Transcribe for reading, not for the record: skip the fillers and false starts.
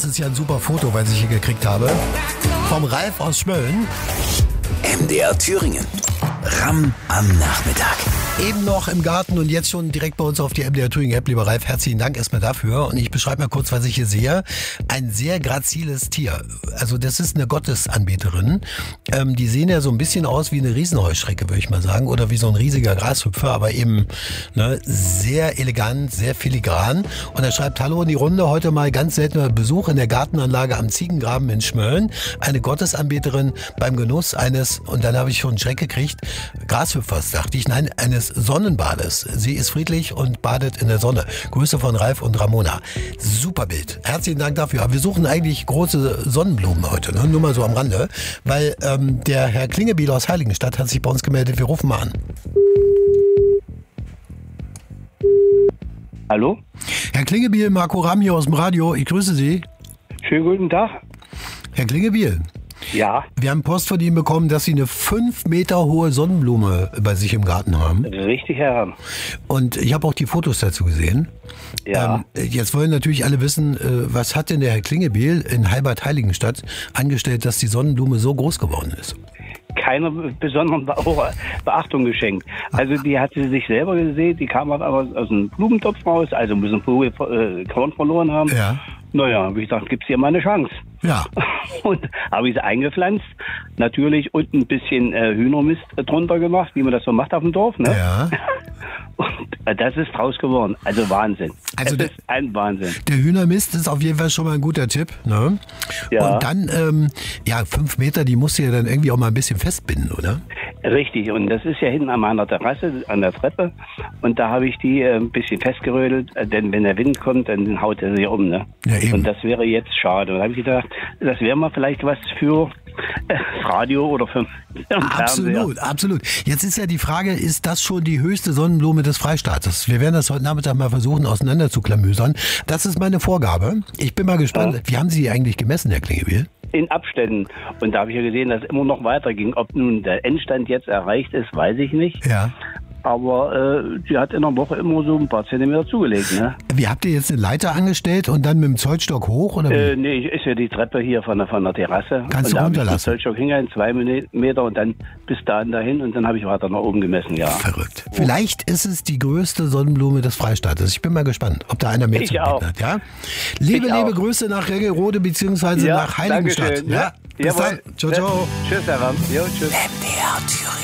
Das ist ja ein super Foto, was ich hier gekriegt habe. Vom Ralf aus Schmölln. MDR Thüringen. Ramm am Nachmittag. Eben noch im Garten und jetzt schon direkt bei uns auf die MDR Thüringen App. Lieber Ralf, herzlichen Dank erstmal dafür. Und ich beschreibe mal kurz, was ich hier sehe. Ein sehr graziles Tier. Also das ist eine Gottesanbeterin. Die sehen ja so ein bisschen aus wie eine Riesenheuschrecke, würde ich mal sagen. Oder wie so ein riesiger Grashüpfer, aber eben sehr elegant, sehr filigran. Und er schreibt, hallo in die Runde, heute mal ganz seltener Besuch in der Gartenanlage am Ziegengraben in Schmölln. Eine Gottesanbeterin beim Genuss eines, und dann habe ich schon einen Schreck gekriegt, Grashüpfers, dachte ich, nein, eines Sonnenbades. Sie ist friedlich und badet in der Sonne. Grüße von Ralf und Ramona. Super Bild. Herzlichen Dank dafür. Aber wir suchen eigentlich große Sonnenblumen heute, ne? Nur mal so am Rande, weil der Herr Klingebiel aus Heiligenstadt hat sich bei uns gemeldet. Wir rufen mal an. Hallo? Herr Klingebiel, Marco Ramm hier aus dem Radio. Ich grüße Sie. Schönen guten Tag. Herr Klingebiel. Ja. Wir haben Post von Ihnen bekommen, dass Sie eine 5 Meter hohe Sonnenblume bei sich im Garten haben. Richtig, Herr. Und ich habe auch die Fotos dazu gesehen. Ja. Jetzt wollen natürlich alle wissen, was hat denn der Herr Klingebiel in Heilbad-Heiligenstadt angestellt, dass die Sonnenblume so groß geworden ist? Keiner besonderen Beachtung geschenkt. Also die hat sie sich selber gesehen, die kam aber aus einem Blumentopf raus, also müssen Korn verloren haben. Ja. Naja, wie gesagt, gibt's hier mal eine Chance. Ja. Und habe ich sie eingepflanzt, natürlich, und ein bisschen Hühnermist drunter gemacht, wie man das so macht auf dem Dorf, ne? Ja. Und das ist draus geworden. Also Wahnsinn. Also das ist ein Wahnsinn. Der Hühnermist ist auf jeden Fall schon mal ein guter Tipp, ne? Ja. Und dann, 5 Meter, die musst du ja dann irgendwie auch mal ein bisschen festbinden, oder? Richtig, und das ist ja hinten an meiner Terrasse, an der Treppe. Und da habe ich die ein bisschen festgerödelt, denn wenn der Wind kommt, dann haut er sie um, ne? Ja, eben. Und das wäre jetzt schade. Und da habe ich gedacht, das wäre mal vielleicht was für Radio oder für Absolut, absolut. Jetzt ist ja die Frage, ist das schon die höchste Sonnenblume des Freistaates? Wir werden das heute Nachmittag mal versuchen, auseinander zu klamüsern. Das ist meine Vorgabe. Ich bin mal gespannt. Ja. Wie haben Sie die eigentlich gemessen, Herr Klingebiel? In Abständen. Und da habe ich ja gesehen, dass es immer noch weiterging. Ob nun der Endstand jetzt erreicht ist, weiß ich nicht. Ja. Aber die hat in der Woche immer so ein paar Zentimeter zugelegt, ne? Wie, habt ihr jetzt eine Leiter angestellt und dann mit dem Zollstock hoch? Oder wie? Nee, ist ja die Treppe hier von der Terrasse. Kannst du runterlassen? Den Zollstock hingegangen, 2 Meter und dann bis dahin und dann habe ich weiter nach oben gemessen, ja. Verrückt. Vielleicht ist es die größte Sonnenblume des Freistaates. Ich bin mal gespannt, ob da einer mehr zu bieten hat. Ja? Liebe Grüße nach Reggerode bzw. nach Heiligenstadt. Dankeschön, ja. Bis dann. Ciao, ciao. Tschüss, Herr Ramm. Jo, tschüss. MDR Thüringen.